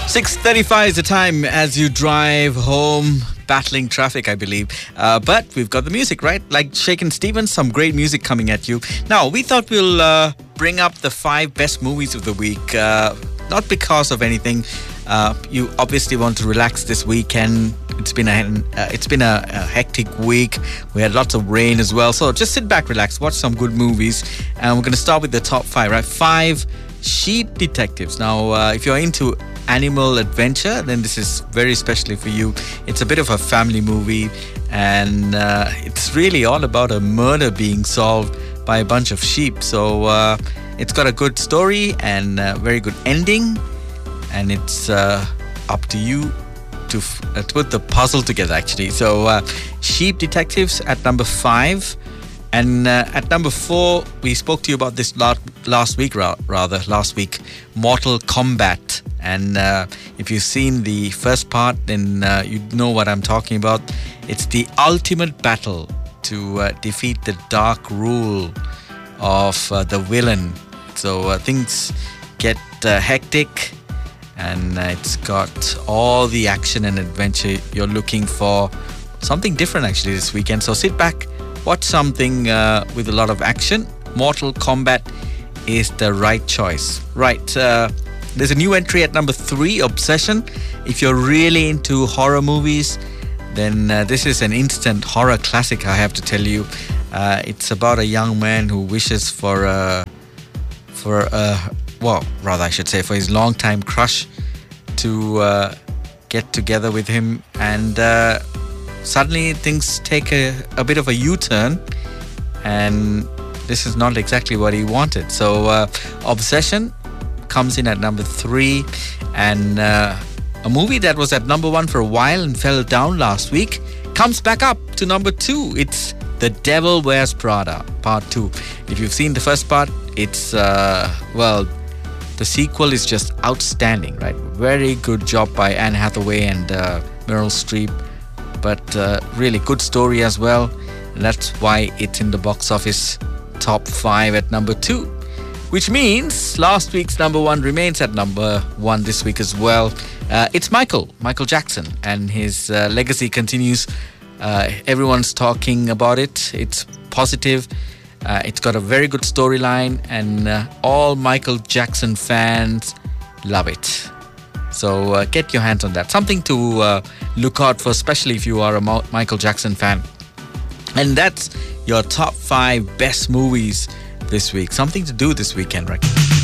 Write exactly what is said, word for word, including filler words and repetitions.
six thirty-five is the time as you drive home, battling traffic, I believe. Uh, but we've got the music, right? Like Shakin' Stevens, some great music coming at you. Now, we thought we'll uh, bring up the five best movies of the week. Uh, not because of anything. Uh, you obviously want to relax this weekend. It's been a uh, it's been a, a hectic week. We had lots of rain as well. So just sit back, relax, watch some good movies. And we're going to start with the top five, right? Five Sheep Detectives. Now, uh, if you're into animal adventure, then this is very specially for you. It's a bit of a family movie, and uh, it's really all about a murder being solved by a bunch of sheep. So uh, it's got a good story and a very good ending, and it's uh, up to you to, f- uh, to put the puzzle together, actually. So uh, Sheep Detectives at number five. And uh, at number four, we spoke to you about this last, last week, ra- rather, last week, Mortal Kombat. And uh, if you've seen the first part, then uh, you know what I'm talking about. It's the ultimate battle to uh, defeat the dark rule of uh, the villain. So uh, things get uh, hectic, and uh, it's got all the action and adventure you're looking for. Something different, actually, this weekend. So sit back, watch something uh, with a lot of action. Mortal Kombat is the right choice. Right, uh, there's a new entry at number three, Obsession. If you're really into horror movies, then uh, this is an instant horror classic, I have to tell you. Uh, it's about a young man who wishes for a, for a, well, rather I should say for his longtime crush to uh, get together with him, and uh, suddenly things take a, a bit of a U-turn, and this is not exactly what he wanted. So uh, Obsession comes in at number three, and uh, a movie that was at number one for a while and fell down last week comes back up to number two. It's The Devil Wears Prada, part two. If you've seen the first part, it's, uh, well, the sequel is just outstanding, right? Very good job by Anne Hathaway and uh, Meryl Streep. But uh, really good story as well. And that's why it's in the box office top five at number two. Which means last week's number one remains at number one this week as well. Uh, it's Michael, Michael Jackson, and his uh, legacy continues. Uh, everyone's talking about it. It's positive. Uh, it's got a very good storyline, and uh, all Michael Jackson fans love it. So uh, get your hands on that. Something to uh, look out for, especially if you are a Mo- Michael Jackson fan. And that's your top five best movies this week. Something to do this weekend, right?